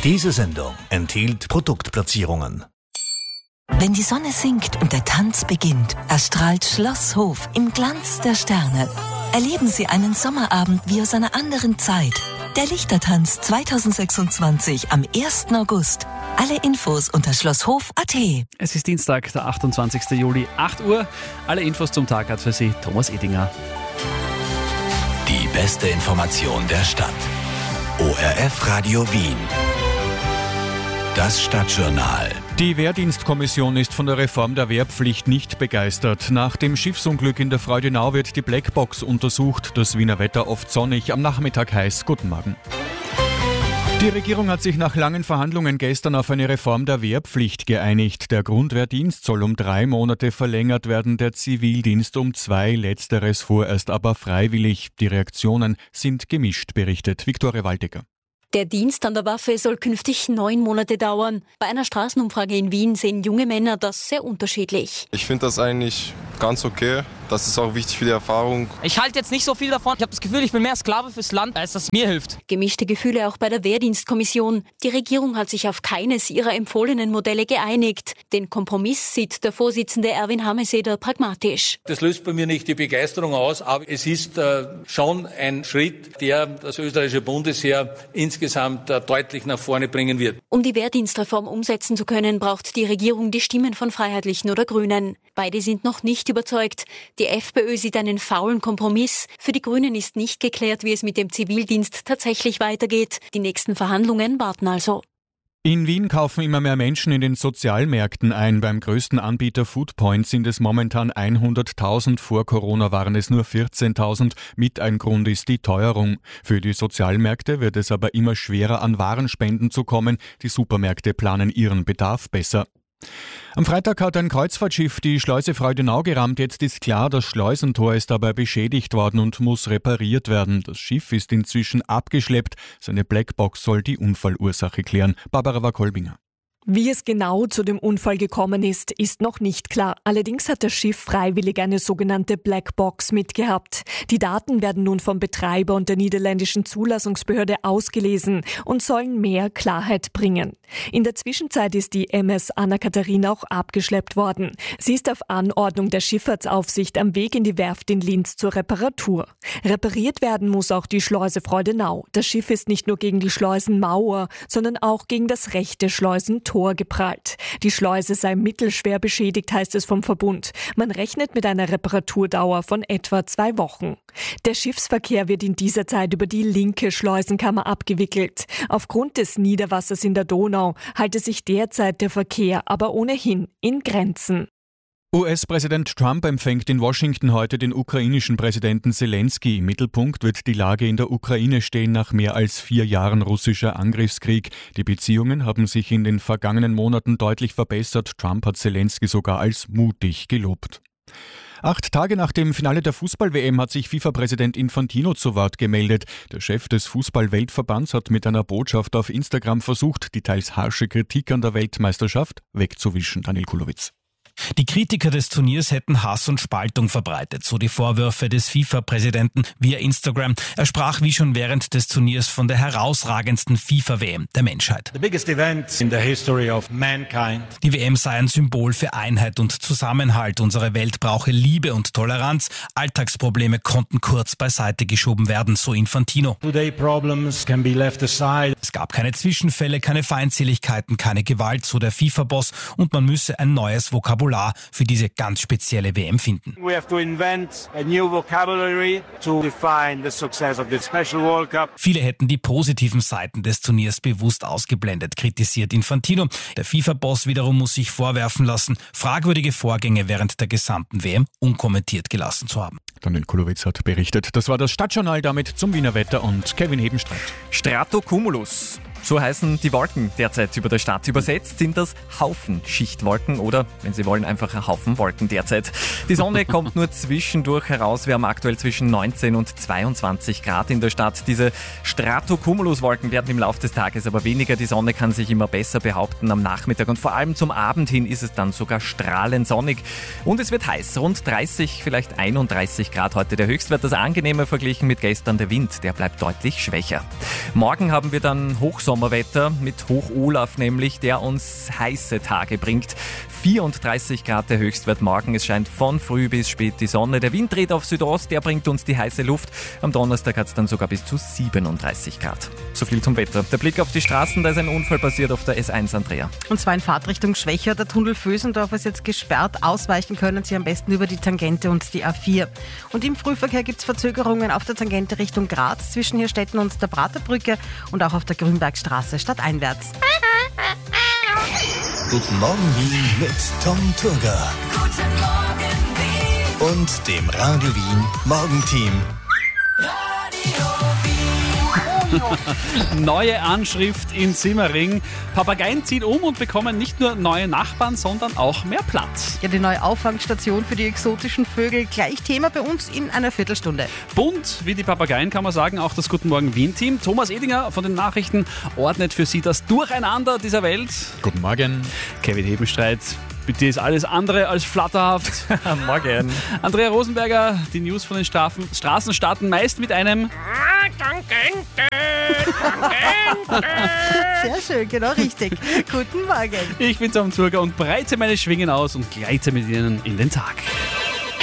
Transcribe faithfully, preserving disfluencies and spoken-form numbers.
Diese Sendung enthielt Produktplatzierungen. Wenn die Sonne sinkt und der Tanz beginnt, erstrahlt Schloss Hof im Glanz der Sterne. Erleben Sie einen Sommerabend wie aus einer anderen Zeit. Der Lichtertanz zweitausendsechsundzwanzig am ersten August. Alle Infos unter schlosshof punkt at. Es ist Dienstag, der achtundzwanzigsten Juli, acht Uhr. Alle Infos zum Tag hat für Sie Thomas Edinger. Die beste Information der Stadt. O R F Radio Wien. Das Stadtjournal. Die Wehrdienstkommission ist von der Reform der Wehrpflicht nicht begeistert. Nach dem Schiffsunglück in der Freudenau wird die Blackbox untersucht. Das Wiener Wetter oft sonnig, am Nachmittag heiß. Guten Morgen. Die Regierung hat sich nach langen Verhandlungen gestern auf eine Reform der Wehrpflicht geeinigt. Der Grundwehrdienst soll um drei Monate verlängert werden, der Zivildienst um zwei, letzteres vorerst aber freiwillig. Die Reaktionen sind gemischt, berichtet Viktoria Waldecker. Der Dienst an der Waffe soll künftig neun Monate dauern. Bei einer Straßenumfrage in Wien sehen junge Männer das sehr unterschiedlich. Ich finde das eigentlich ganz okay. Das ist auch wichtig für die Erfahrung. Ich halte jetzt nicht so viel davon. Ich habe das Gefühl, ich bin mehr Sklave fürs Land, als das mir hilft. Gemischte Gefühle auch bei der Wehrdienstkommission. Die Regierung hat sich auf keines ihrer empfohlenen Modelle geeinigt. Den Kompromiss sieht der Vorsitzende Erwin Hameseder pragmatisch. Das löst bei mir nicht die Begeisterung aus, aber es ist äh, schon ein Schritt, der das österreichische Bundesheer insgesamt äh, deutlich nach vorne bringen wird. Um die Wehrdienstreform umsetzen zu können, braucht die Regierung die Stimmen von Freiheitlichen oder Grünen. Beide sind noch nicht überzeugt. Die FPÖ sieht einen faulen Kompromiss. Für die Grünen ist nicht geklärt, wie es mit dem Zivildienst tatsächlich weitergeht. Die nächsten Verhandlungen warten also. In Wien kaufen immer mehr Menschen in den Sozialmärkten ein. Beim größten Anbieter Foodpoint sind es momentan hunderttausend. Vor Corona waren es nur vierzehntausend. Mit ein Grund ist die Teuerung. Für die Sozialmärkte wird es aber immer schwerer, an Warenspenden zu kommen. Die Supermärkte planen ihren Bedarf besser. Am Freitag hat ein Kreuzfahrtschiff die Schleuse Freudenau gerammt. Jetzt ist klar, das Schleusentor ist dabei beschädigt worden und muss repariert werden. Das Schiff ist inzwischen abgeschleppt. Seine Blackbox soll die Unfallursache klären. Barbara Wakolbinger. Wie es genau zu dem Unfall gekommen ist, ist noch nicht klar. Allerdings hat das Schiff freiwillig eine sogenannte Blackbox mitgehabt. Die Daten werden nun vom Betreiber und der niederländischen Zulassungsbehörde ausgelesen und sollen mehr Klarheit bringen. In der Zwischenzeit ist die M S Anna Katharina auch abgeschleppt worden. Sie ist auf Anordnung der Schifffahrtsaufsicht am Weg in die Werft in Linz zur Reparatur. Repariert werden muss auch die Schleuse Freudenau. Das Schiff ist nicht nur gegen die Schleusenmauer, sondern auch gegen das rechte Schleusentor geprallt. Die Schleuse sei mittelschwer beschädigt, heißt es vom Verbund. Man rechnet mit einer Reparaturdauer von etwa zwei Wochen. Der Schiffsverkehr wird in dieser Zeit über die linke Schleusenkammer abgewickelt. Aufgrund des Niederwassers in der Donau halte sich derzeit der Verkehr aber ohnehin in Grenzen. U S-Präsident Trump empfängt in Washington heute den ukrainischen Präsidenten Zelensky. Im Mittelpunkt wird die Lage in der Ukraine stehen nach mehr als vier Jahren russischer Angriffskrieg. Die Beziehungen haben sich in den vergangenen Monaten deutlich verbessert. Trump hat Zelensky sogar als mutig gelobt. Acht Tage nach dem Finale der Fußball-W M hat sich FIFA-Präsident Infantino zu Wort gemeldet. Der Chef des Fußball-Weltverbands hat mit einer Botschaft auf Instagram versucht, die teils harsche Kritik an der Weltmeisterschaft wegzuwischen. Daniel Kulowitz. Die Kritiker des Turniers hätten Hass und Spaltung verbreitet, so die Vorwürfe des FIFA-Präsidenten via Instagram. Er sprach wie schon während des Turniers von der herausragendsten FIFA-W M der Menschheit. The biggest event in the history of mankind. Die W M sei ein Symbol für Einheit und Zusammenhalt. Unsere Welt brauche Liebe und Toleranz. Alltagsprobleme konnten kurz beiseite geschoben werden, so Infantino. Today problems can be left aside. Es gab keine Zwischenfälle, keine Feindseligkeiten, keine Gewalt, so der FIFA-Boss. Und man müsse ein neues Vokabular für diese ganz spezielle W M finden. We have to invent a new vocabulary to define the success of this special World Cup. Viele hätten die positiven Seiten des Turniers bewusst ausgeblendet, kritisiert Infantino. Der FIFA-Boss wiederum muss sich vorwerfen lassen, fragwürdige Vorgänge während der gesamten W M unkommentiert gelassen zu haben. Daniel Kulowitz hat berichtet. Das war das Stadtjournal, damit zum Wiener Wetter und Kevin Hebenstreit. Stratocumulus. So heißen die Wolken derzeit über der Stadt. Übersetzt sind das Haufenschichtwolken oder, wenn Sie wollen, einfach ein Haufen Wolken derzeit. Die Sonne kommt nur zwischendurch heraus. Wir haben aktuell zwischen neunzehn und zweiundzwanzig Grad in der Stadt. Diese Stratocumulus-Wolken werden im Laufe des Tages aber weniger. Die Sonne kann sich immer besser behaupten am Nachmittag und vor allem zum Abend hin ist es dann sogar strahlend sonnig. Und es wird heiß, rund dreißig, vielleicht einunddreißig Grad heute der Höchstwert. Das angenehme verglichen mit gestern. Der Wind, der bleibt deutlich schwächer. Morgen haben wir dann Hochsonne Sommerwetter mit Hoch Olaf nämlich, der uns heiße Tage bringt. vierunddreißig Grad der Höchstwert morgen. Es scheint von früh bis spät die Sonne. Der Wind dreht auf Südost, der bringt uns die heiße Luft. Am Donnerstag hat es dann sogar bis zu siebenunddreißig Grad. So viel zum Wetter. Der Blick auf die Straßen, da ist ein Unfall passiert auf der S eins, Andrea. Und zwar in Fahrtrichtung Schwächer. Der Tunnel Vösendorf ist jetzt gesperrt. Ausweichen können Sie am besten über die Tangente und die A vier. Und im Frühverkehr gibt es Verzögerungen auf der Tangente Richtung Graz zwischen Hirstetten und der Praterbrücke und auch auf der Grünbergstraße stadteinwärts. Guten Morgen Wien mit Tom Turger. Guten Morgen Wien. Und dem Radio Wien Morgenteam. Neue Anschrift in Simmering. Papageien ziehen um und bekommen nicht nur neue Nachbarn, sondern auch mehr Platz. Ja, die neue Auffangstation für die exotischen Vögel, gleich Thema bei uns in einer Viertelstunde. Bunt wie die Papageien kann man sagen, auch das Guten Morgen Wien-Team. Thomas Edinger von den Nachrichten ordnet für Sie das Durcheinander dieser Welt. Guten Morgen. Kevin Hebenstreit. Mit dir ist alles andere als flatterhaft. Morgen. Andrea Rosenberger, die News von den Strafen, Straßen starten meist mit einem Sehr schön, genau richtig. Guten Morgen. Ich bin Tom Turger und breite meine Schwingen aus und gleite mit Ihnen in den Tag.